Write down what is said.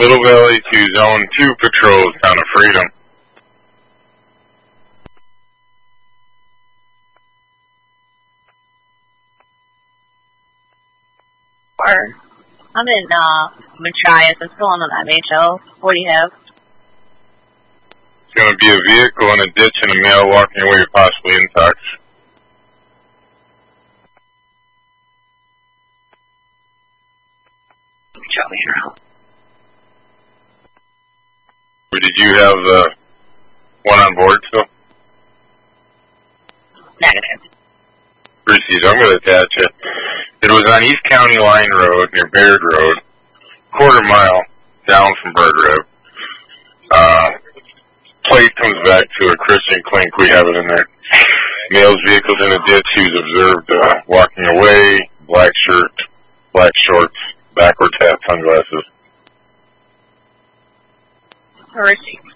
Little Valley to Zone 2 patrols down to Freedom. I'm in Machias. I'm still on the MHL. What do you have? It's going to be a vehicle in a ditch and a male walking away, possibly intox. Charlie Hero. Did you have the one on board still? Negative. Reese's, I'm going to attach it. It was on East County Line Road near Baird Road, quarter mile down from Bird Rib. Plate comes back to a Christian Clink. We have it in there. Male's vehicle's in a ditch. He was observed walking away, black shirt, black shorts, backwards hat, sunglasses. Richie.